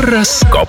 Гороскоп.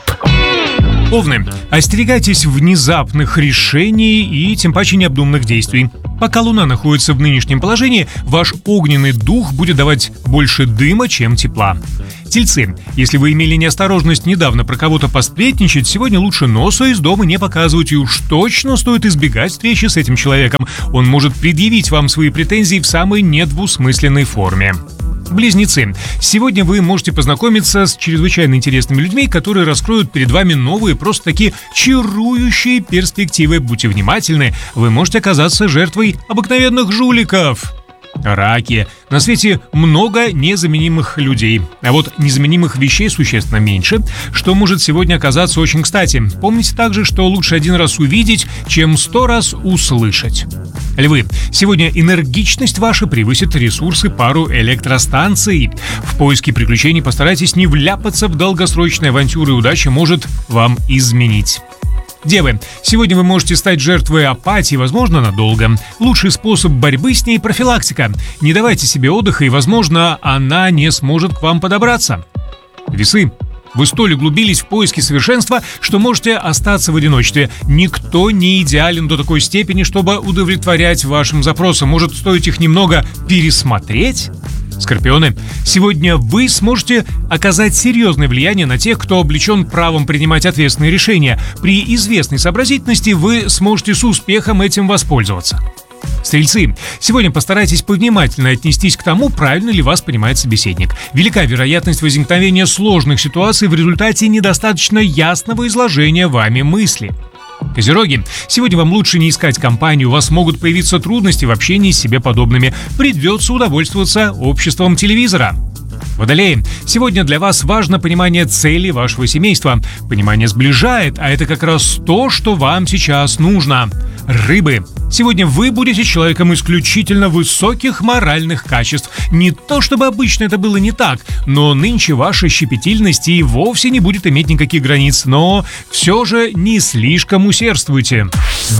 Овны, остерегайтесь внезапных решений и тем паче необдуманных действий. Пока Луна находится в нынешнем положении, ваш огненный дух будет давать больше дыма, чем тепла. Тельцы, если вы имели неосторожность недавно про кого-то посплетничать, сегодня лучше носа из дома не показывать, и уж точно стоит избегать встречи с этим человеком. Он может предъявить вам свои претензии в самой недвусмысленной форме. Близнецы, сегодня вы можете познакомиться с чрезвычайно интересными людьми, которые раскроют перед вами новые, просто такие чарующие перспективы. Будьте внимательны, вы можете оказаться жертвой обыкновенных жуликов. Раки. На свете много незаменимых людей, а вот незаменимых вещей существенно меньше, что может сегодня оказаться очень кстати. Помните также, что лучше один раз увидеть, чем 100 раз услышать. Львы. Сегодня энергичность ваша превысит ресурсы пару электростанций. В поиске приключений постарайтесь не вляпаться в долгосрочные авантюры, удача может вам изменить. Девы, сегодня вы можете стать жертвой апатии, возможно, надолго. Лучший способ борьбы с ней – профилактика. Не давайте себе отдыха, и, возможно, она не сможет к вам подобраться. Весы. Вы столь углубились в поиски совершенства, что можете остаться в одиночестве. Никто не идеален до такой степени, чтобы удовлетворять вашим запросам. Может, стоит их немного пересмотреть? Скорпионы, сегодня вы сможете оказать серьезное влияние на тех, кто облечен правом принимать ответственные решения. При известной сообразительности вы сможете с успехом этим воспользоваться. Стрельцы, сегодня постарайтесь повнимательно отнестись к тому, правильно ли вас понимает собеседник. Велика вероятность возникновения сложных ситуаций в результате недостаточно ясного изложения вами мысли. Козероги, сегодня вам лучше не искать компанию, у вас могут появиться трудности в общении с себе подобными. Придется удовольствоваться обществом телевизора. Водолеи, сегодня для вас важно понимание цели вашего семейства. Понимание сближает, а это как раз то, что вам сейчас нужно. Рыбы, сегодня вы будете человеком исключительно высоких моральных качеств. Не то чтобы обычно это было не так, но нынче ваша щепетильность и вовсе не будет иметь никаких границ, но все же не слишком усердствуйте.